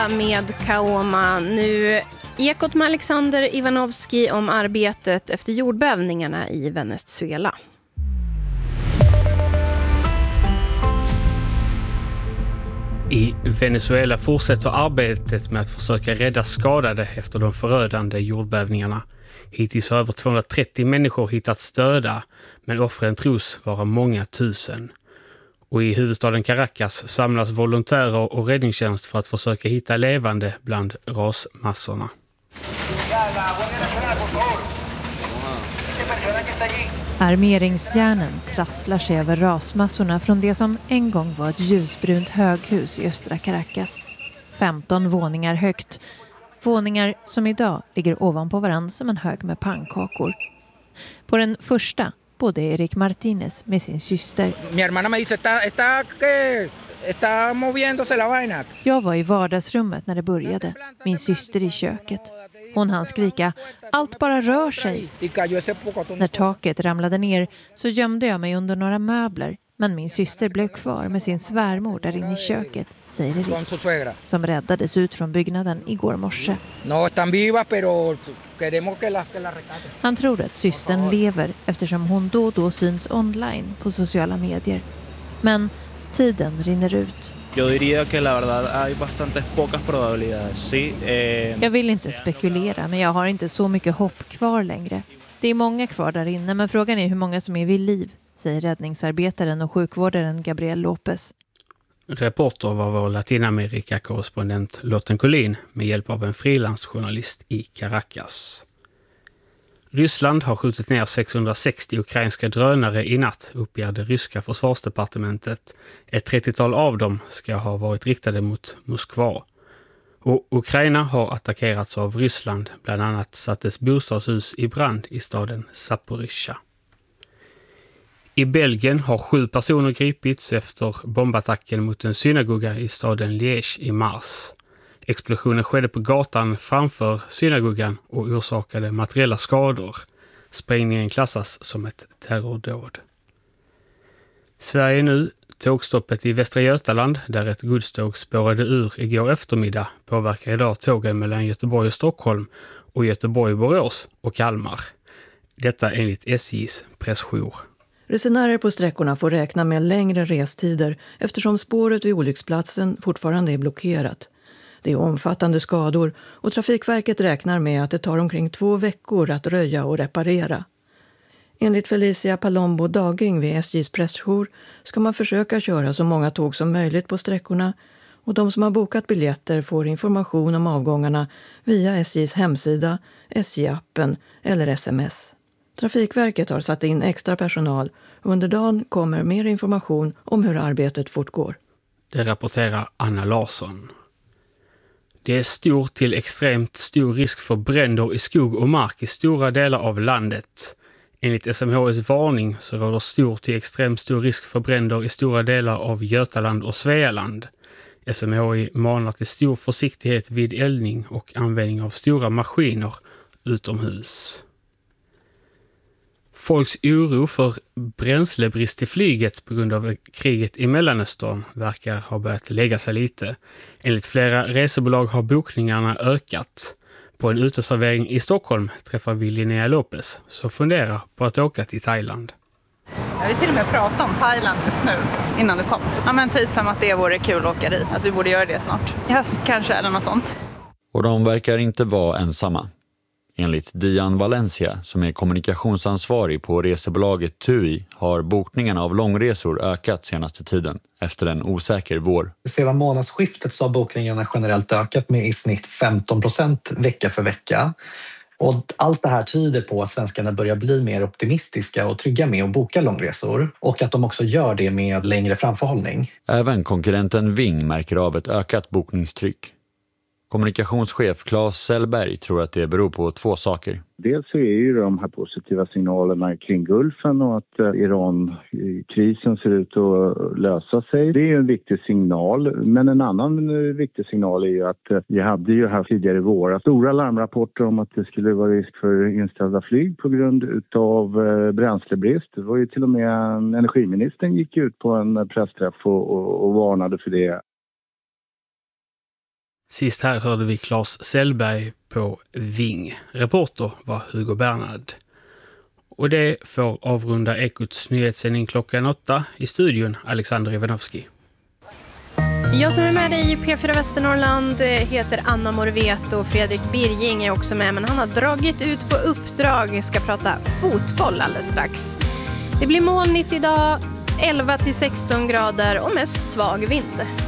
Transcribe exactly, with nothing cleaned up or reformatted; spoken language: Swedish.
Med Kaoma nu. Ekot med Alexander Ivanovski om arbetet efter jordbävningarna i Venezuela. I Venezuela fortsätter arbetet med att försöka rädda skadade efter de förödande jordbävningarna. Hittills har över tvåhundratrettio människor hittats döda, men offren tros vara många tusen. Och i huvudstaden Caracas samlas volontärer och räddningstjänst för att försöka hitta levande bland rasmassorna. Armeringsjärnen trasslar sig över rasmassorna från det som en gång var ett ljusbrunt höghus i östra Caracas. femton våningar högt. Våningar som idag ligger ovanpå varandra som en hög med pannkakor. På den första bodde Erik Martínez med sin syster. Mi hermana me dice está está está moviéndose la vaina. Jag var i vardagsrummet när det började. Min syster i köket. Hon hann skrika, allt bara rör sig. När taket ramlade ner så gömde jag mig under några möbler. Men min syster blev kvar med sin svärmor där inne i köket, säger Erik, som räddades ut från byggnaden igår morse. Han tror att systern lever eftersom hon då och då syns online på sociala medier. Men tiden rinner ut. Yo diría que la verdad hay bastantes pocas probabilidades, sí. Eh... Jag vill inte spekulera, men jag har inte så mycket hopp kvar längre. Det är många kvar där inne, men frågan är hur många som är vid liv, säger räddningsarbetaren och sjukvårdaren Gabriel Lopez. Reporter var vår Latinamerika-korrespondent Lotten Collin med hjälp av en frilansjournalist i Caracas. Ryssland har skjutit ner sexhundrasextio ukrainska drönare i natt, uppger det ryska försvarsdepartementet. Ett trettiotal av dem ska ha varit riktade mot Moskva. Och Ukraina har attackerats av Ryssland, bland annat sattes bostadshus i brand i staden Zaporizjzja. I Belgien har sju personer gripits efter bombattacken mot en synagoga i staden Liège i mars. Explosionen skedde på gatan framför synagogan och orsakade materiella skador. Sprängningen klassas som ett terrordåd. Sverige nu. Tågstoppet i Västra Götaland, där ett godståg spårade ur igår eftermiddag, påverkar idag tågen mellan Göteborg och Stockholm och Göteborg-Borås och Kalmar. Detta enligt S J:s pressjour. Resenärer på sträckorna får räkna med längre restider eftersom spåret vid olycksplatsen fortfarande är blockerat. Det är omfattande skador och Trafikverket räknar med att det tar omkring två veckor att röja och reparera. Enligt Felicia Palombo Daging vid S J:s pressjour ska man försöka köra så många tåg som möjligt på sträckorna och de som har bokat biljetter får information om avgångarna via S J:s hemsida, S J-appen eller sms. Trafikverket har satt in extra personal och under dagen kommer mer information om hur arbetet fortgår. Det rapporterar Anna Larsson. Det är stor till extremt stor risk för bränder i skog och mark i stora delar av landet. Enligt S M H I:s varning så råder stor till extremt stor risk för bränder i stora delar av Götaland och Svealand. S M H I manar till stor försiktighet vid eldning och användning av stora maskiner utomhus. Folks oro för bränslebrist i flyget på grund av kriget i Mellanöstern verkar ha börjat lägga sig lite. Enligt flera resebolag har bokningarna ökat. På en uteservering i Stockholm träffar vi Linnea Lopez som funderar på att åka till Thailand. Jag vill till och med prata om Thailand just nu innan det kom. Ja, men typ som att det vore kul att åka dit. Att vi borde göra det snart. I höst kanske eller något sånt. Och de verkar inte vara ensamma. Enligt Dian Valencia, som är kommunikationsansvarig på resebolaget T U I, har bokningarna av långresor ökat senaste tiden efter en osäker vår. Sedan månadsskiftet så har bokningarna generellt ökat med i snitt femton procent vecka för vecka. Och allt det här tyder på att svenskarna börjar bli mer optimistiska och trygga med att boka långresor och att de också gör det med längre framförhållning. Även konkurrenten Ving märker av ett ökat bokningstryck. Kommunikationschef Claes Sellberg tror att det beror på två saker. Dels så är ju de här positiva signalerna kring Gulfen och att Iran-krisen ser ut att lösa sig. Det är ju en viktig signal, men en annan viktig signal är ju att vi hade ju här tidigare i våra stora larmrapporter om att det skulle vara risk för inställda flyg på grund av bränslebrist. Det var ju till och med energiministern gick ut på en pressträff och, och, och varnade för det. Sist här hörde vi Claes Sellberg på Ving. Reporter var Hugo Bernhard. Och det får avrunda Ekots nyhetssändning klockan åtta. I studion Alexander Ivanovski. Jag som är med dig i P fyra Västernorrland heter Anna Morveto och Fredrik Birging är också med, men han har dragit ut på uppdrag. Vi ska prata fotboll alldeles strax. Det blir molnigt idag, elva till sexton grader och mest svag vind.